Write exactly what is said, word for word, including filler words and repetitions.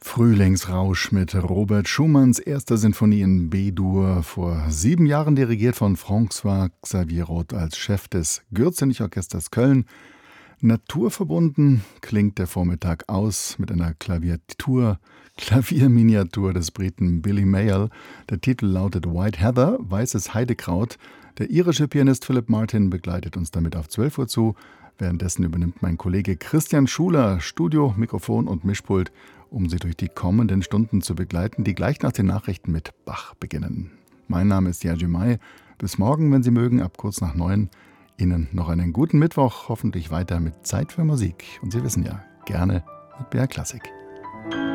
Frühlingsrausch mit Robert Schumanns erster Sinfonie in B-Dur, vor sieben Jahren dirigiert von François Xavier Roth als Chef des Gürzenich-Orchesters Köln. Naturverbunden klingt der Vormittag aus mit einer Klaviatur, Klavierminiatur des Briten Billy Mayall. Der Titel lautet White Heather, weißes Heidekraut. Der irische Pianist Philip Martin begleitet uns damit auf zwölf Uhr zu. Währenddessen übernimmt mein Kollege Christian Schuler Studio, Mikrofon und Mischpult, um Sie durch die kommenden Stunden zu begleiten, die gleich nach den Nachrichten mit Bach beginnen. Mein Name ist Jerzy May. Bis morgen, wenn Sie mögen, ab kurz nach neun. Ihnen noch einen guten Mittwoch, hoffentlich weiter mit Zeit für Musik. Und Sie wissen ja, gerne mit B R Klassik.